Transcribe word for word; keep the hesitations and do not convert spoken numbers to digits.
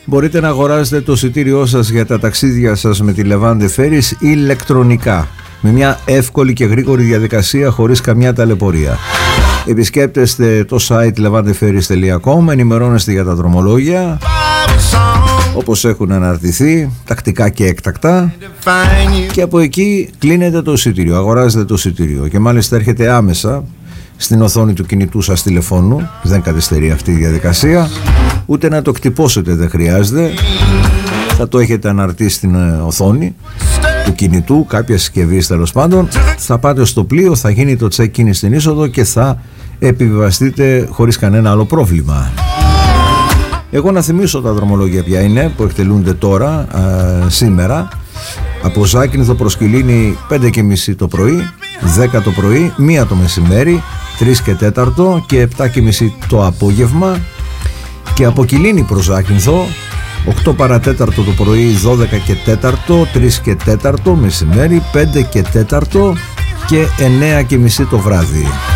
Μπορείτε να αγοράσετε το εισιτήριό σας για τα ταξίδια σας με τη Levante Ferries ηλεκτρονικά, με μια εύκολη και γρήγορη διαδικασία χωρίς καμιά ταλαιπωρία. Επισκέπτεστε το site levante ferries τελεία com, ενημερώνεστε για τα δρομολόγια όπως έχουν αναρτηθεί, τακτικά και έκτακτα, και από εκεί κλείνετε το εισιτήριο, αγοράζετε το εισιτήριο και μάλιστα έρχεται άμεσα στην οθόνη του κινητού σας τηλεφώνου. Δεν καθυστερεί αυτή η διαδικασία, ούτε να το εκτυπώσετε δεν χρειάζεται, θα το έχετε αναρτήσει στην οθόνη του κινητού, κάποια συσκευή τέλος πάντων. Θα πάτε στο πλοίο, θα γίνει το check-in στην είσοδο και θα επιβιβαστείτε χωρίς κανένα άλλο πρόβλημα. Εγώ να θυμίσω τα δρομολόγια ποια είναι που εκτελούνται τώρα, ε, σήμερα. Από Ζάκυνθο προς Κιλίνη πέντε και μισή το πρωί, δέκα το πρωί, μία το μεσημέρι, τρεις και τέταρτο και επτά και μισή το απόγευμα. Και από Κιλίνη προς Ζάκυνθο οκτώ παρατέταρτο το πρωί, δώδεκα και τέταρτο, τρεις και τέταρτο μεσημέρι, πέντε και τέταρτο και εννέα και μισή το βράδυ.